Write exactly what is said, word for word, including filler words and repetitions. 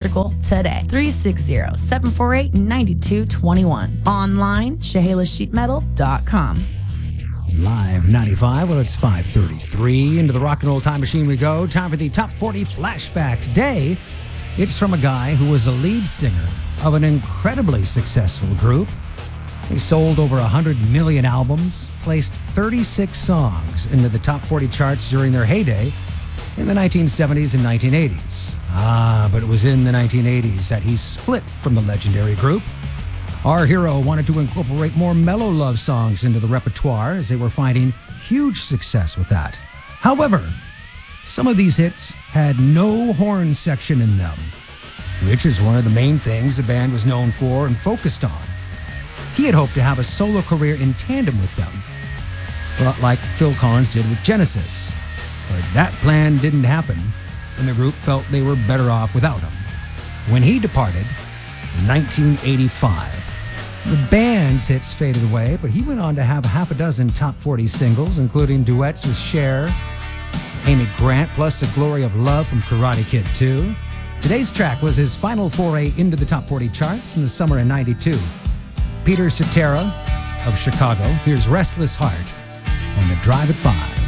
Electrical today. three six zero, seven four eight, nine two two one. Online, Chehalis Sheet Metal dot com. Live ninety-five, well, it's five thirty-three. Into the rock and roll time machine we go. Time for the top forty flashback. Today, it's from a guy who was a lead singer of an incredibly successful group. They sold over one hundred million albums, placed thirty-six songs into the top forty charts during their heyday in the nineteen seventies and nineteen eighties. Ah, but it was in the nineteen eighties that he split from the legendary group. Our hero wanted to incorporate more mellow love songs into the repertoire as they were finding huge success with that. However, some of these hits had no horn section in them, which is one of the main things the band was known for and focused on. He had hoped to have a solo career in tandem with them, a lot like Phil Collins did with Genesis. But that plan didn't happen, and the group felt they were better off without him. When he departed in nineteen eighty-five, the band's hits faded away, but he went on to have half a dozen top forty singles, including duets with Cher, Amy Grant, plus The Glory of Love from Karate Kid two. Today's track was his final foray into the top forty charts in the summer of ninety-two. Peter Cetera of Chicago, here's Restless Heart on the Drive at five.